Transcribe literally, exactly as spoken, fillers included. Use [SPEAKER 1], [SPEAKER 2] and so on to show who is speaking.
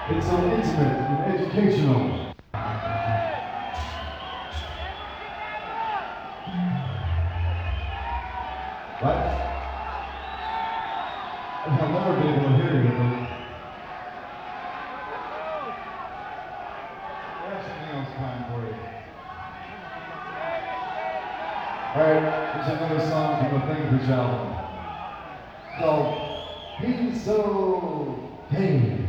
[SPEAKER 1] It's so intimate and educational. Right? I'll never be able to hear you, but I have something else planned for you. Alright, here's another song from the Thank You album. It's called He's So Hey.